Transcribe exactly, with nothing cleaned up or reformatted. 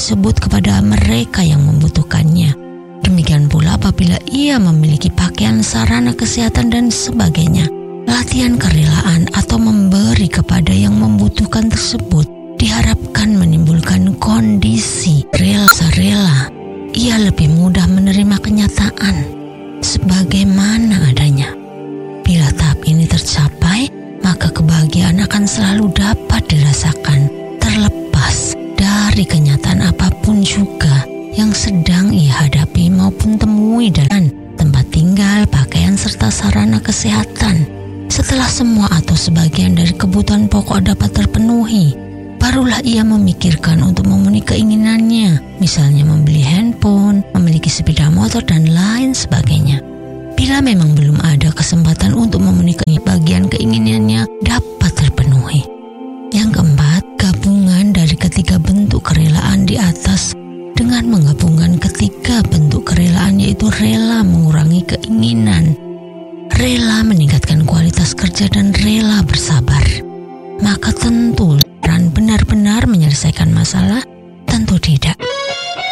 tersebut kepada mereka yang membutuhkannya. Demikian pula apabila ia memiliki pakaian, sarana kesehatan dan sebagainya. Latihan kerelaan atau memberi kepada yang membutuhkan tersebut diharapkan menimbulkan kondisi rela-rela. Ia lebih mudah menerima kenyataan sebagaimana adanya. Bila tahap ini tercapai, maka kebahagiaan akan selalu dapat dirasakan terlepas dari kenyataan apapun juga yang sedang ia hadapi maupun temui dalam tempat tinggal, pakaian, serta sarana kesehatan. Setelah semua atau sebagian dari kebutuhan pokok dapat terpenuhi, barulah ia memikirkan untuk memenuhi keinginannya, misalnya membeli handphone, memiliki sepeda motor, dan lain sebagainya. Bila memang belum ada kesempatan untuk memenuhi bagian keinginannya dapat terpenuhi. Yang keempat, gabungan dari ketiga bentuk kerelaan di atas dengan menggabungkan ketiga bentuk kerelaan, yaitu rela mengurangi keinginan, rela meningkatkan kualitas kerja, dan rela bersabar. Maka tentu benar-benar menyelesaikan masalah? Tentu tidak.